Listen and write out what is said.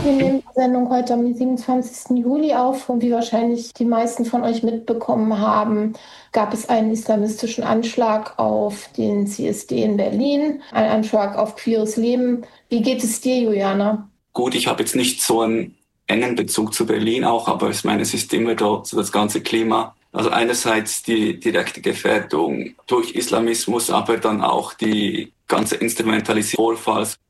Wir nehmen die Sendung heute am 27. Juli auf und wie wahrscheinlich die meisten von euch mitbekommen haben, gab es einen islamistischen Anschlag auf den CSD in Berlin, einen Anschlag auf queeres Leben. Wie geht es dir, Juliana? Gut, ich habe jetzt nicht so einen engen Bezug zu Berlin auch, aber ich meine, es ist immer dort so das ganze Klima. Also einerseits die direkte Gefährdung durch Islamismus, aber dann auch die ganze Instrumentalisierung Vorfalls.